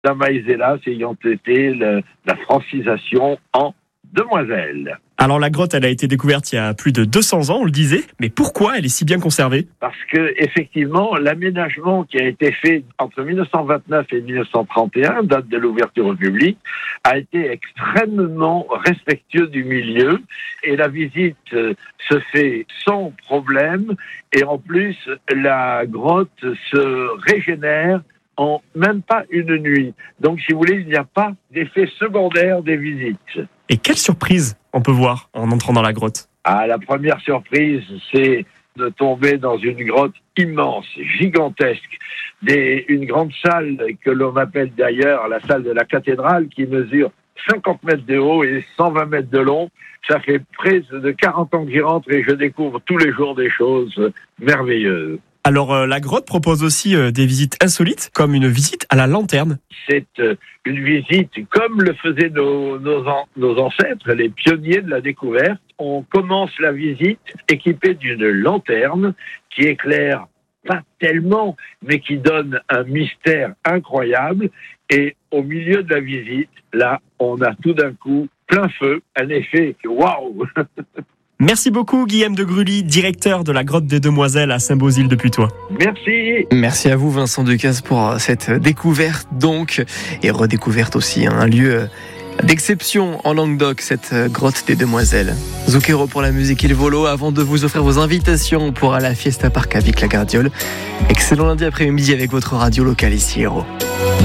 la maïzena ayant été la francisation en demoiselle. Alors la grotte, elle a été découverte il y a plus de 200 ans, on le disait, mais pourquoi elle est si bien conservée ? Parce que effectivement, l'aménagement qui a été fait entre 1929 et 1931, date de l'ouverture au public, a été extrêmement respectueux du milieu et la visite se fait sans problème et en plus la grotte se régénère en même pas une nuit. Donc si vous voulez, il n'y a pas d'effet secondaire des visites. Et quelle surprise on peut voir en entrant dans la grotte ? La première surprise, c'est de tomber dans une grotte immense, gigantesque, une grande salle que l'on appelle d'ailleurs la salle de la cathédrale, qui mesure 50 mètres de haut et 120 mètres de long. Ça fait près de 40 ans que j'y rentre et je découvre tous les jours des choses merveilleuses. Alors la grotte propose aussi des visites insolites, comme une visite à la lanterne. C'est une visite comme le faisaient nos ancêtres, les pionniers de la découverte. On commence la visite équipé d'une lanterne qui éclaire pas tellement, mais qui donne un mystère incroyable. Et au milieu de la visite, là, on a tout d'un coup plein feu, un effet waouh. Merci beaucoup Guillaume de Gruly, directeur de la grotte des Demoiselles à Saint-Beauzile-de-Putois. Merci. Merci à vous Vincent Ducasse pour cette découverte donc, et redécouverte aussi, un lieu d'exception en Languedoc, cette grotte des Demoiselles. Zucchero pour la musique Il Volo, avant de vous offrir vos invitations pour la Fiesta Parc avec la Gardiole. Excellent lundi après-midi avec votre radio locale ici Héros.